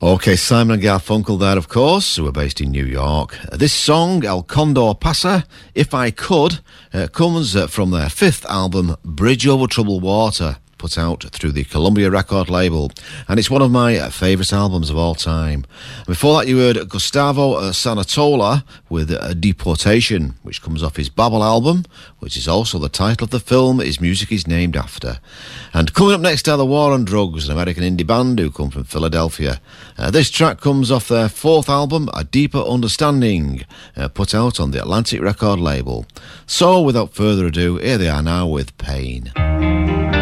Okay, Simon and Garfunkel there, of course, who are based in New York. This song, El Condor Pasa, If I Could, comes from their fifth album, Bridge Over Troubled Water, put out through the Columbia record label, and it's one of my favourite albums of all time. Before that, you heard Gustavo Santaola with Deportation, which comes off his Babel album, which is also the title of the film his music is named after. And coming up next are The War on Drugs, an American indie band who come from Philadelphia. This track comes off their fourth album, A Deeper Understanding, put out on the Atlantic record label. So, without further ado, here they are now with Pain.